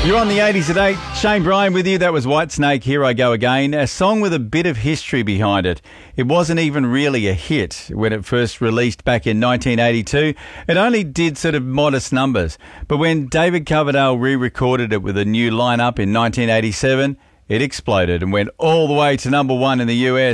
You're on the 80s at 8. Shane Bryan with you. That was Whitesnake, Here I Go Again, a song with a bit of history behind it. It wasn't even really a hit when it first released back in 1982. It only did sort of modest numbers. But when David Coverdale re-recorded it with a new lineup in 1987, it exploded and went all the way to number one in the US.